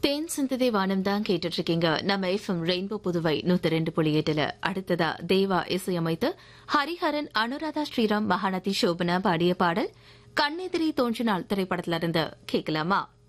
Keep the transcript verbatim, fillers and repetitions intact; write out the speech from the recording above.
தேன் சிந்ததை வானம் தான் கேட்டுட்டு இருக்கீங்க. நம்ம எஃப்எம் ரெயின்போ புதுவை நூத்தி ரெண்டு புள்ளி எட்டுல அடுத்ததா தேவா இசையமைத்து ஹரிஹரன் அனுராதா ஸ்ரீராம் மகாநதி சோபனா பாடிய பாடல் கண்ணெதிரி தோன்றினால் திரைப்படத்திலிருந்து கேட்கலாமா?